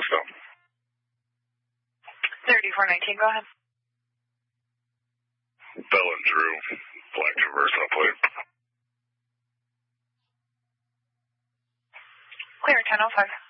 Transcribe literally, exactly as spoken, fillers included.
so. thirty-four nineteen, go ahead. Bell and Drew, Black Traverse on plate. Clear, ten oh five.